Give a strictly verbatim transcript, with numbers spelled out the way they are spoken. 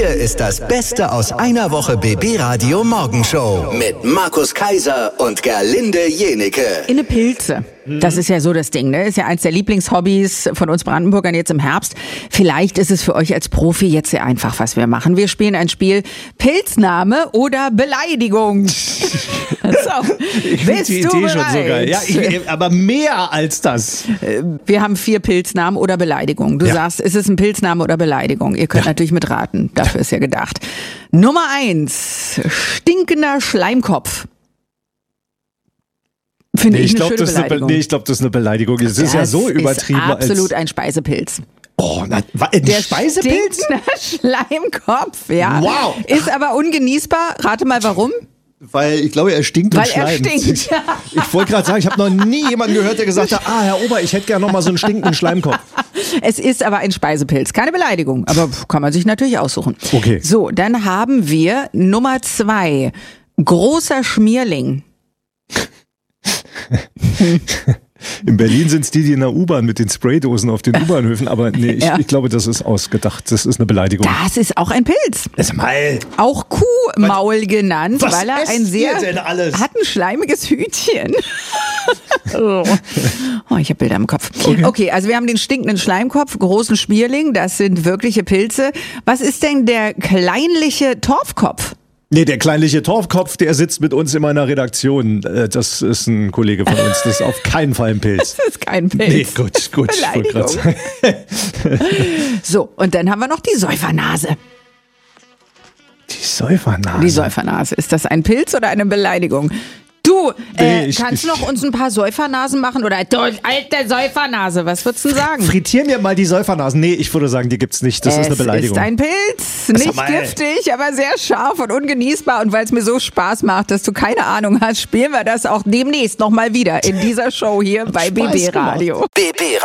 Hier ist das Beste aus einer Woche B B Radio Morgenshow mit Markus Kaiser und Gerlinde Jenecke. In eine Pilze. Das ist ja so das Ding, ne? Ist ja eins der Lieblingshobbys von uns Brandenburgern jetzt im Herbst. Vielleicht ist es für euch als Profi jetzt sehr einfach, was wir machen. Wir spielen ein Spiel Pilzname oder Beleidigung. So, ich bist die du Idee bereit? schon so geil. Ja, ich, aber mehr als das. Wir haben vier Pilznamen oder Beleidigungen. Du Ja. sagst, ist es ein Pilzname oder Beleidigung? Ihr könnt Ja. natürlich mitraten. Dafür ist ja gedacht. Nummer eins. Stinkender Schleimkopf. Finde Nee, ich, ich eine glaube, schöne das, ist eine Be- Beleidigung. nee, ich glaub, das ist eine Beleidigung. Es ist ja Das so übertrieben. Ist absolut als, ein Speisepilz. oh, na, wa- ein Der Speisepilz? stinkende Schleimkopf, ja. Wow. Ist aber ungenießbar. Rate mal warum. Weil ich glaube, er stinkt Weil und er schleimt. stinkt. Ich wollte gerade sagen, ich habe noch nie jemanden gehört, der gesagt hat, ah, Herr Ober, ich hätte gerne noch mal so einen stinkenden Schleimkopf. Es ist aber ein Speisepilz. Keine Beleidigung, aber kann man sich natürlich aussuchen. Okay. So, dann haben wir Nummer zwei. Großer Schmierling. In Berlin sind es die, die in der U-Bahn mit den Spraydosen auf den U-Bahnhöfen, aber nee, ich, Ja. ich glaube, das ist ausgedacht. Das ist eine Beleidigung. Das ist auch ein Pilz. Sag mal, Auch Kuhmaul genannt, was weil er esst ein sehr ihr denn alles? hat ein schleimiges Hütchen. oh. oh, ich habe Bilder im Kopf. Okay. okay, also wir haben den stinkenden Schleimkopf, großen Schmierling, das sind wirkliche Pilze. Was ist denn der kleinliche Torfkopf? nee, der kleinliche Torfkopf, der sitzt mit uns in meiner Redaktion. Äh, Das ist ein Kollege von uns. Das ist auf keinen Fall ein Pilz. Das ist kein Pilz. Nee, gut, gut. Ich wollte Beleidigung. gerade sagen. So, und dann haben wir noch die Säufernase. Die Säufernase. Die Säufernase. Ist das ein Pilz oder eine Beleidigung? Du, Nee, äh, ich- kannst du ich- noch uns ein paar Säufernasen machen? Oder du alte Säufernase, was würdest du denn sagen? Frittier mir mal die Säufernasen. Nee, ich würde sagen, die gibt's nicht. Das ist eine Beleidigung. Es ist ein Pilz, nicht mal. giftig, aber sehr scharf und ungenießbar. Und weil es mir so Spaß macht, dass du keine Ahnung hast, spielen wir das auch demnächst nochmal wieder in dieser Show hier bei B B Spaß gemacht. Radio. B B